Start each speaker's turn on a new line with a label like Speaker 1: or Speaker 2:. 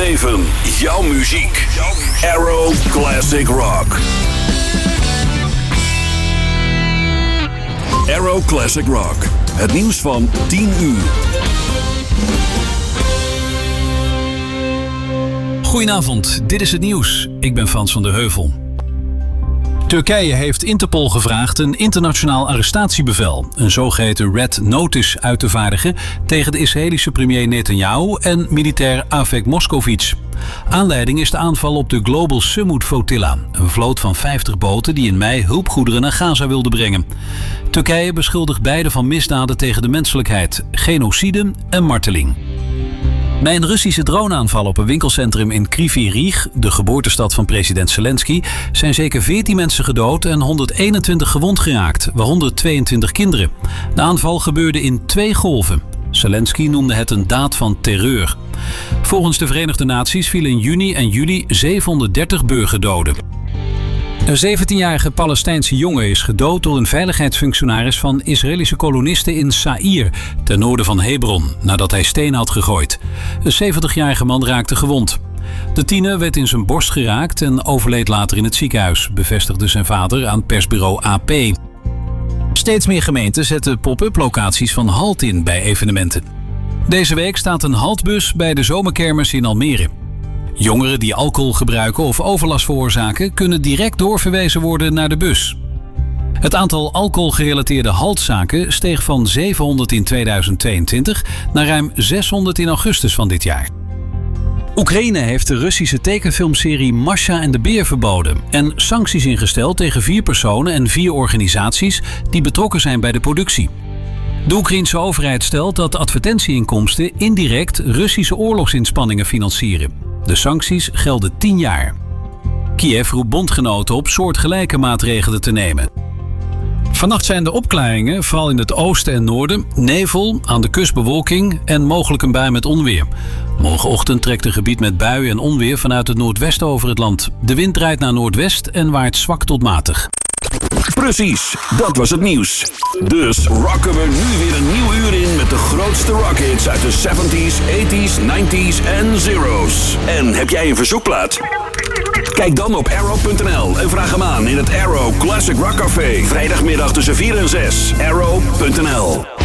Speaker 1: leven, jouw muziek. Arrow Classic Rock. Arrow Classic Rock. Het nieuws van 10 uur.
Speaker 2: Goedenavond, dit is het nieuws. Ik ben Frans van der Heuvel. Turkije heeft Interpol gevraagd een internationaal arrestatiebevel, een zogeheten Red Notice, uit te vaardigen tegen de Israëlische premier Netanyahu en militair Avek Moscovic. Aanleiding is de aanval op de Global Summit Flotilla, een vloot van 50 boten die in mei hulpgoederen naar Gaza wilde brengen. Turkije beschuldigt beide van misdaden tegen de menselijkheid, genocide en marteling. Bij een Russische droneaanval op een winkelcentrum in Kryvyi Rih, de geboortestad van president Zelensky, zijn zeker 14 mensen gedood en 121 gewond geraakt, waaronder 22 kinderen. De aanval gebeurde in 2 golven. Zelensky noemde het een daad van terreur. Volgens de Verenigde Naties vielen in juni en juli 730 burgerdoden. Een 17-jarige Palestijnse jongen is gedood door een veiligheidsfunctionaris van Israëlische kolonisten in Saïr, ten noorden van Hebron, nadat hij steen had gegooid. Een 70-jarige man raakte gewond. De tiener werd in zijn borst geraakt en overleed later in het ziekenhuis, bevestigde zijn vader aan persbureau AP. Steeds meer gemeenten zetten pop-up locaties van Halt in bij evenementen. Deze week staat een Haltbus bij de zomerkermis in Almere. Jongeren die alcohol gebruiken of overlast veroorzaken kunnen direct doorverwezen worden naar de bus. Het aantal alcoholgerelateerde haltzaken steeg van 700 in 2022 naar ruim 600 in augustus van dit jaar. Oekraïne heeft de Russische tekenfilmserie Masha en de Beer verboden en sancties ingesteld tegen 4 personen en 4 organisaties die betrokken zijn bij de productie. De Oekraïense overheid stelt dat advertentieinkomsten indirect Russische oorlogsinspanningen financieren. De sancties gelden 10 jaar. Kiev roept bondgenoten op soortgelijke maatregelen te nemen. Vannacht zijn de opklaringen, vooral in het oosten en noorden, nevel, aan de kust bewolking en mogelijk een bui met onweer. Morgenochtend trekt een gebied met buien en onweer vanuit het noordwesten over het land. De wind draait naar noordwest en waait zwak tot matig.
Speaker 1: Precies, dat was het nieuws. Dus rocken we nu weer een nieuw uur in met de grootste rockhits uit de 70s, 80s, 90s en zeros. En heb jij een verzoekplaat? Kijk dan op arrow.nl en vraag hem aan in het Arrow Classic Rock Café. Vrijdagmiddag tussen 4 en 6. Arrow.nl.